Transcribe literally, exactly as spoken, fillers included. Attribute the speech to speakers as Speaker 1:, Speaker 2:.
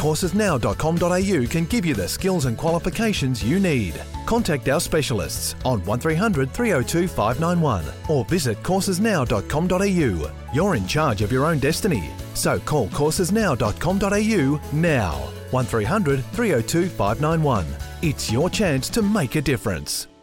Speaker 1: courses now dot com dot a u can give you the skills and qualifications you need. Contact our specialists on one three hundred, three oh two, five nine one or visit courses now dot com dot a u. You're in charge of your own destiny, so call courses now dot com dot a u now. one three hundred, three oh two, five nine one. It's your chance to make a difference.